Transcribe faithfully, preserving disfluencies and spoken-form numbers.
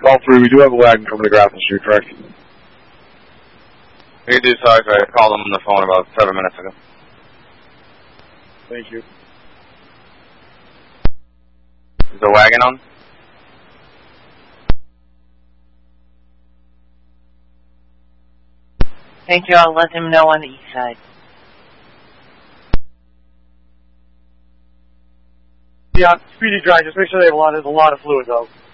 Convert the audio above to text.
Call three, we do have a wagon coming to Grafton Street, correct? We do, sorry, I called him on the phone about seven minutes ago. Thank you. Is the wagon on? Thank you, I'll let him know on the east side. Yeah, speedy dry, just make sure they have a lot, there's a lot of fluid though.